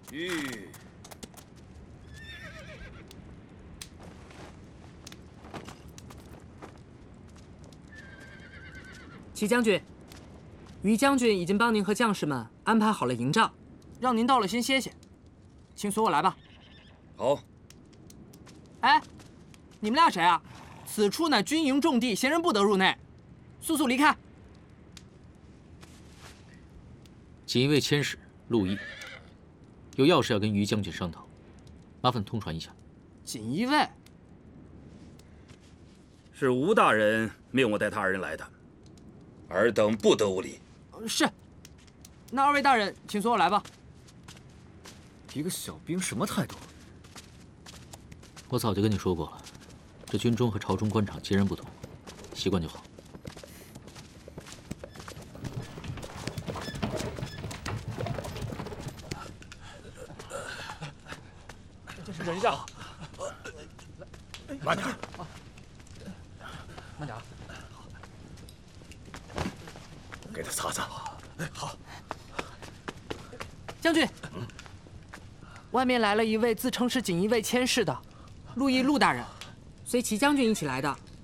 吁！ 齐将军，于将军已经帮您和将士们安排好了营帐，让您到了先歇歇，请随我来吧。 好。 哎，你们俩谁啊？此处乃军营重地，闲人不得入内，速速离开。 锦衣卫佥使陆毅，有要事要跟于将军商讨，麻烦通传一下。 锦衣卫是吴大人命我带他二人来的，尔等不得无礼。 是。那二位大人，请随我来吧。 一个小兵什么态度？ 我早就跟你说过了，这军中和朝中官场截然不同，习惯就好。 忍一下， 慢点， 慢点， 给他擦擦。 好。 将军，外面来了一位自称是锦衣卫佥事的陆毅陆大人，随齐将军一起来的。